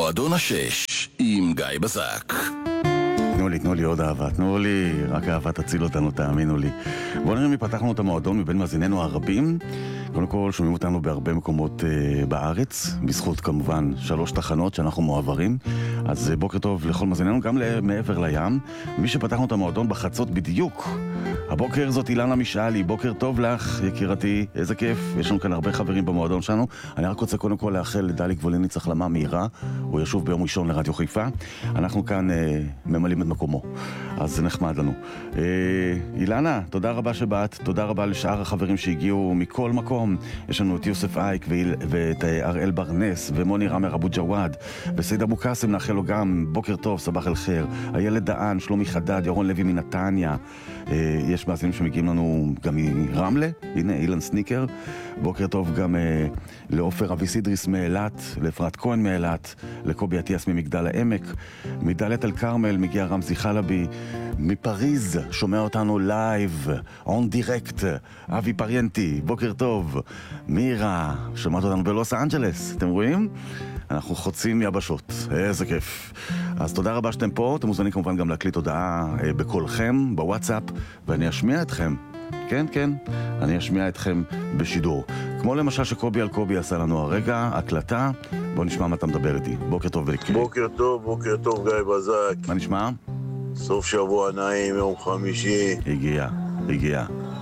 מועדון השש עם גיא בזק. תנו לי עוד אהבה, תנו לי, רק אהבה תציל אותנו, תאמינו לי. בואו נראה מי פתחנו את המועדון מבין מאזיננו הרבים. קודם כל שומעים אותנו בהרבה מקומות בארץ, בזכות כמובן 3 תחנות שאנחנו מועברים. אז בוקר טוב לכל מאזיננו, גם מעבר לים. מי שפתחנו את המועדון בחצות בדיוק. הבוקר זאת אילנה משאלי, בוקר טוב לך יקירתי, איזה כיף, יש לנו כאן הרבה חברים במועדון שלנו. אני רק רוצה קודם כל לאחל לדלי גבוליניץ החלמה מהירה, הוא ישוב ביום ראשון לרדיו חיפה. אנחנו כאן ממלאים את מקומו, אז זה נחמד לנו. אילנה, תודה רבה שבאת, תודה רבה לשאר החברים שהגיעו מכל מקום. יש לנו את יוסף אייק ואת אראל ברנס ומוני רמר אבו ג'וואד וסייד אבו קאסם, נאחל לו גם בוקר טוב, סבח אל חיר. הילד דען, שלומי חדד, ירון לוי מנתניה. יש מאזינים שמגיעים לנו גם מרמלה, הנה אילן סניקר. בוקר טוב גם לאופר אביסידריס מאילת, לאפרת כהן מאילת, לקובי עטיאס ממגדל העמק, מדלית אל כרמל מגיע רמזי חלבי, מפריז שומע אותנו לייב, און דירקט, אבי פריינטי, בוקר טוב. מירה, שומעת אותנו בלוס אנג'לס, אתם רואים? אנחנו חוצים יבשות, איזה כיף. אז תודה רבה שאתם פה, אתם מוזמנים כמובן גם להקליט הודעה בקולכם, בוואטסאפ, ואני אשמיע אתכם. כן, אני אשמיע אתכם בשידור. כמו למשל שקובי אלקובי עשה לנו הרגע, הקלטה, בוא נשמע מה אתה מדבר איתי. בוקר טוב ולקריא. בוקר טוב גיא בזק. מה נשמע? סוף שבוע נעים, יום חמישי. הגיע.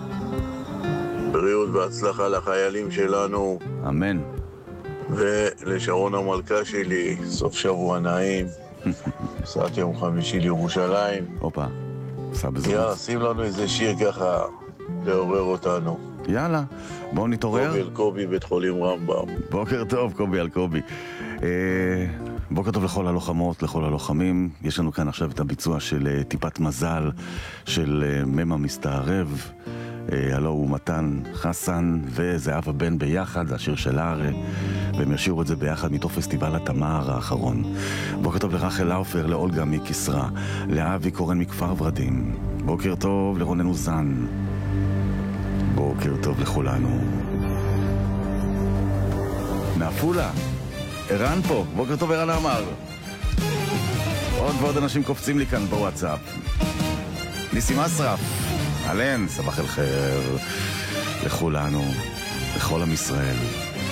בריאות והצלחה לחיילים שלנו. אמן. ולשרון המלכה שלי, סוף שבוע נעים. סעת יום חמישי לירושלים. הופה, עשה בזאת. יאללה, שים לנו איזה שיר ככה לעורר אותנו. יאללה, בואו נתעורר. קובי אלקובי, בית חולים רמב"ם. בוקר טוב, קובי אלקובי. בוקר טוב לכל הלוחמות, לכל הלוחמים. יש לנו כאן עכשיו את הביצוע של טיפת מזל של ממה מסתערב. הלו הוא מתן חסן וזהבה בן ביחד, זה השיר של הארה, והם ישירו את זה ביחד מתוך פסטיבל התמר האחרון. בוקר טוב לרחל לאופר, לאולגה מכסרה, לאבי קורן מכפר ורדים. בוקר טוב לרונן אוזן. בוקר טוב לכולנו. מעפולה, ערן פה, בוקר טוב ערן אמר. עוד ועוד אנשים קופצים לי כאן בוואטסאפ. ניסים אסרף, אלן, סבח אל חיר לכולנו, לכל עם ישראל.